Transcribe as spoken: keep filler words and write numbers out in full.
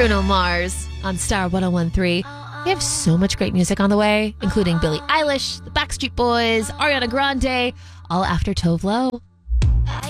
Bruno Mars on Star ten thirteen. We have so much great music on the way, including Billie Eilish, the Backstreet Boys, Ariana Grande, all after Tove Lo.